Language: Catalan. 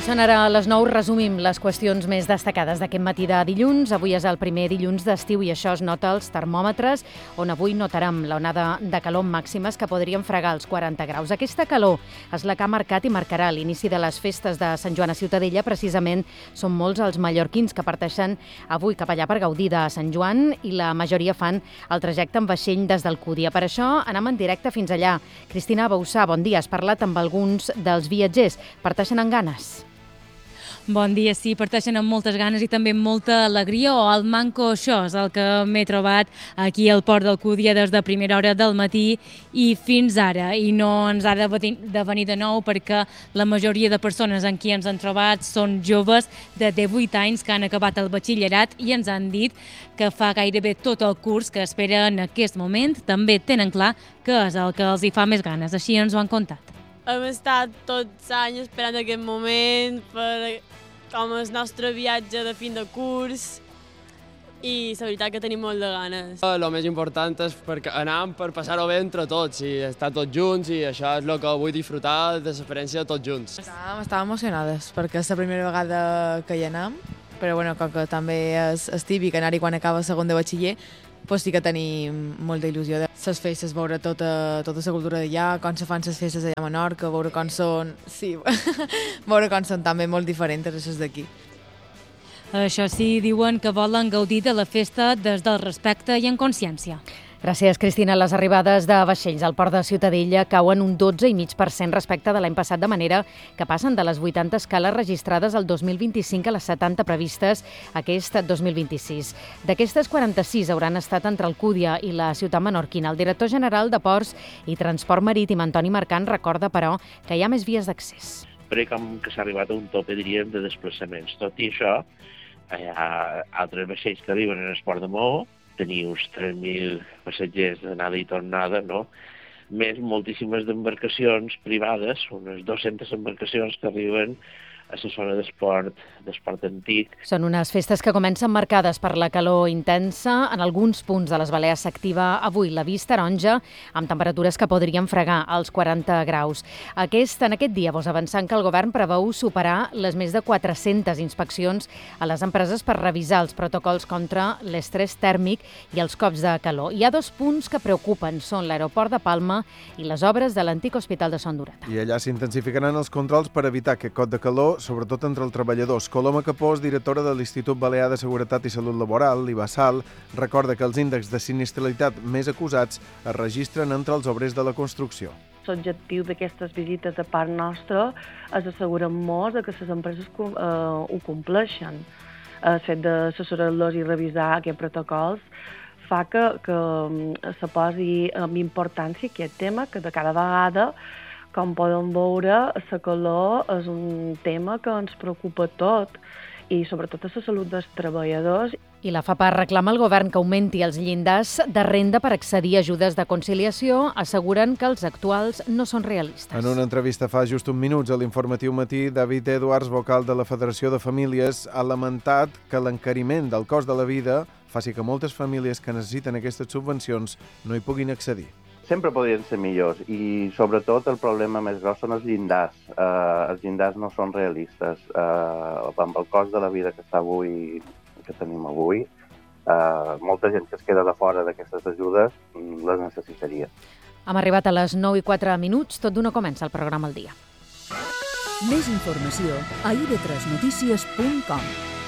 Són ara les 9, resumim les qüestions més destacades d'aquest matí de dilluns. Avui és el primer dilluns d'estiu i això es nota als termòmetres, on avui notarem l'onada de calor màximes que podrien fregar els 40 graus. Aquesta calor és la que ha marcat i marcarà l'inici de les festes de Sant Joan a Ciutadella. Precisament són molts els mallorquins que parteixen avui cap allà per gaudir de Sant Joan i la majoria fan el trajecte en vaixell des d'Alcúdia. Per això anem en directe fins allà. Cristina Bauçà, bon dia. Has parlat amb alguns dels viatgers. Parteixen amb ganes? Bon dia, sí, parteixen amb moltes ganes i també amb molta alegria, o el manco això és el que m'he trobat aquí al Port d'Alcúdia des de primera hora del matí i fins ara, i no ens ha de venir de nou perquè la majoria de persones en qui ens han trobat són joves de 18 anys que han acabat el batxillerat i ens han dit que fa gairebé tot el curs que esperen en aquest moment. També tenen clar que és el que els hi fa més ganes, així ens ho han contat. Hem estat tots anys esperant aquest moment com el nostre viatge de fin de curs i la veritat que tenim molt de ganes. El més important és perquè anem per passar-ho bé entre tots i estar tots junts, i això és el que vull disfrutar de l'experiència de tots junts. Estàvem emocionades perquè és la primera vegada que hi anem, però bueno, com que també és típic anar-hi quan acaba segon de batxiller, doncs sí que tenim molta il·lusió de les festes, veure tota la cultura d'allà, com se fan les festes allà a Menorca, veure com són, sí, veure com són també molt diferents a les d'aquí. Això sí, diuen que volen gaudir de la festa des del respecte i en consciència. Gràcies, Cristina. Les arribades de vaixells al Port de Ciutadella cauen un 12,5% respecte de l'any passat, de manera que passen de les 80 escales registrades el 2025 a les 70 previstes aquest 2026. D'aquestes, 46 hauran estat entre Alcúdia i la ciutat menorquina. El director general de Ports i Transport Marítim, Antoni Marcant, recorda, però, que hi ha més vies d'accés. Com que s'ha arribat a un tope, diríem, de desplaçaments. Tot i això, hi ha altres vaixells que arriben en el port de Maó, tenir uns 3.000 passatgers d'anada i tornada, no? Més moltíssimes d'embarcacions privades, unes 200 embarcacions que arriben a la zona d'esport antic. Són unes festes que comencen marcades per la calor intensa. En alguns punts de les Balears s'activa avui l'avís taronja, amb temperatures que podrien fregar els 40 graus. En aquest dia, avançant que el govern preveu superar les més de 400 inspeccions a les empreses per revisar els protocols contra l'estrès tèrmic i els cops de calor. Hi ha dos punts que preocupen, són l'aeroport de Palma i les obres de l'antic hospital de Son d'Urata. I allà s'intensificaran els controls per evitar aquest cop de calor, sobretot entre els treballadors. Coloma Capós, directora de l'Institut Balear de Seguretat i Salut Laboral, l'IBASAL, recorda que els índexs de sinistralitat més acusats es registren entre els obrers de la construcció. L'objectiu d'aquestes visites de part nostra és assegurar-nos que les empreses ho compleixen. El fet d'assessorar-los i revisar aquests protocols fa que se posi amb importància aquest tema, que de cada vegada, com podem veure, la calor és un tema que ens preocupa tot, i sobretot a la salut dels treballadors. I la FAPA reclama al govern que augmenti els llindars de renda per accedir a ajudes de conciliació, asseguren que els actuals no són realistes. En una entrevista fa just uns minuts a l'Informatiu Matí, David Edwards, vocal de la Federació de Famílies, ha lamentat que l'encariment del cost de la vida faci que moltes famílies que necessiten aquestes subvencions no hi puguin accedir. Sempre podrien ser millors i, sobretot, el problema més gros són els llindars. Els llindars no són realistes. Amb el cost de la vida que tenim avui, molta gent que es queda de fora d'aquestes ajudes les necessitaria. Hem arribat a les 9:04. Tot d'una comença el programa al dia. Més informació a ib3notícies.com.